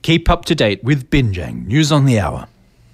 Keep up to date with Binjang News on the Hour.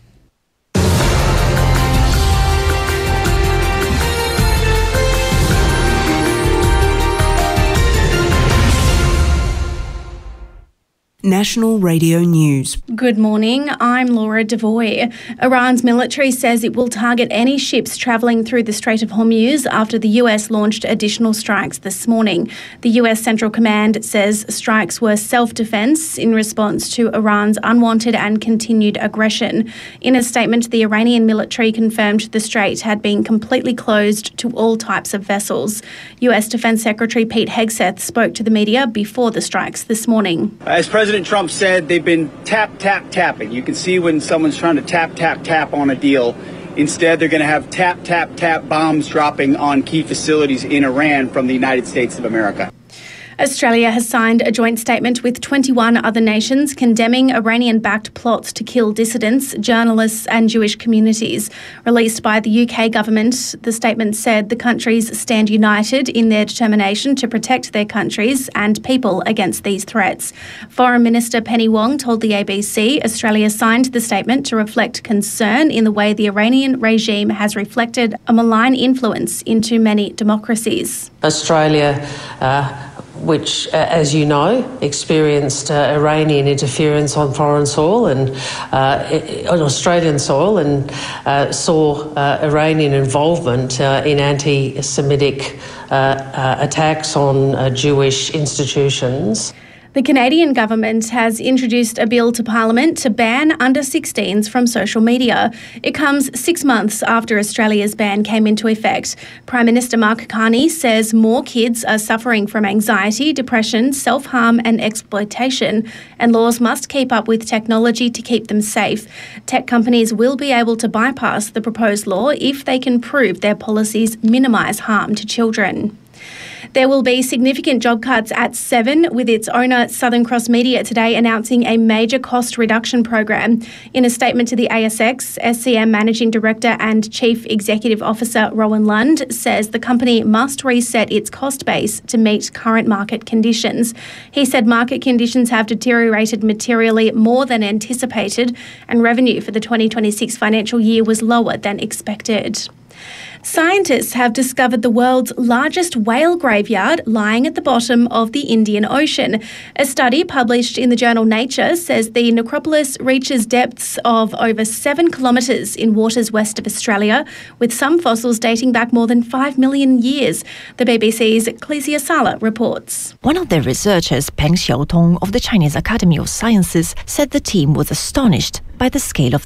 National Radio News. Good morning, I'm Laura Devoy. Iran's military says it will target any ships travelling through the Strait of Hormuz after the US launched additional strikes this morning. The US Central Command says strikes were self-defence in response to Iran's unwanted and continued aggression. In a statement, the Iranian military confirmed the strait had been completely closed to all types of vessels. US Defence Secretary Pete Hegseth spoke to the media before the strikes this morning. As President Trump said, they've been tapping. You can see when someone's trying to tap on a deal. Instead, they're going to have tap bombs dropping on key facilities in Iran from the United States of America. Australia has signed a joint statement with 21 other nations condemning Iranian-backed plots to kill dissidents, journalists and Jewish communities. Released by the UK government, the statement said the countries stand united in their determination to protect their countries and people against these threats. Foreign Minister Penny Wong told the ABC Australia signed the statement to reflect concern in the way the Iranian regime has reflected a malign influence into many democracies. Australia which, as you know, experienced Iranian interference on foreign soil and on Australian soil, and saw Iranian involvement in anti-Semitic attacks on Jewish institutions. The Canadian government has introduced a bill to Parliament to ban under-16s from social media. It comes 6 months after Australia's ban came into effect. Prime Minister Mark Carney says more kids are suffering from anxiety, depression, self-harm and exploitation, and laws must keep up with technology to keep them safe. Tech companies will be able to bypass the proposed law if they can prove their policies minimise harm to children. There will be significant job cuts at Seven, with its owner Southern Cross Media today announcing a major cost reduction program. In a statement to the ASX, SCM Managing Director and Chief Executive Officer Rowan Lund says the company must reset its cost base to meet current market conditions. He said market conditions have deteriorated materially more than anticipated, and revenue for the 2026 financial year was lower than expected. Scientists have discovered the world's largest whale graveyard lying at the bottom of the Indian Ocean. A study published in the journal Nature says the necropolis reaches depths of over 7 kilometres in waters west of Australia, with some fossils dating back more than 5 million years. The BBC's Clesia Sala reports. One of their researchers, Peng Xiaotong of the Chinese Academy of Sciences, said the team was astonished by the scale of